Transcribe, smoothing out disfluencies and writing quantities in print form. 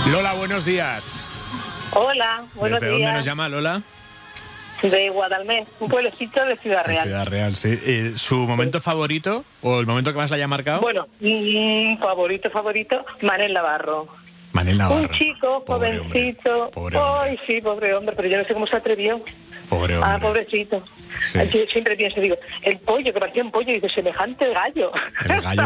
Lola, buenos días. Hola, buenos días. ¿Desde dónde nos llama Lola? De Guadalmés, un pueblecito de Ciudad Real. Ciudad Real, sí. ¿Su momento favorito o el momento que más le haya marcado? Bueno, favorito, Manel Navarro. Manel Navarro. Un chico Pobre jovencito. hombre. Pobre hombre. Ay, sí, pobre hombre, pero yo no sé cómo se atrevió. Pobre hombre. Pobrecito. Sí. Yo siempre pienso, digo, el pollo, que parecía un pollo, y de semejante gallo. El gallo